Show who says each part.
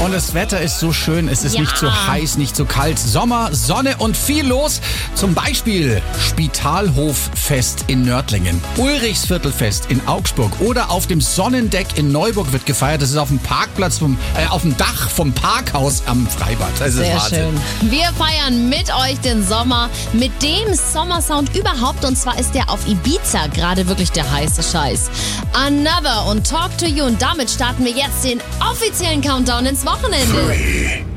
Speaker 1: Und das Wetter ist so schön. Es ist nicht zu heiß, nicht zu kalt. Sommer, Sonne und viel los. Zum Beispiel Spitalhoffest in Nördlingen, Ulrichsviertelfest in Augsburg oder auf dem Sonnendeck in Neuburg wird gefeiert. Das ist auf dem Parkplatz, auf dem Dach vom Parkhaus am Freibad. Das ist
Speaker 2: Sehr
Speaker 1: Wahnsinn.
Speaker 2: schön. Wir feiern mit euch den Sommer mit dem Sommersound überhaupt. Und zwar ist der auf Ibiza gerade wirklich der heiße Scheiß. Another und Talk to You. Und damit starten wir jetzt den offiziellen Countdown ins Wochenende.
Speaker 3: 3,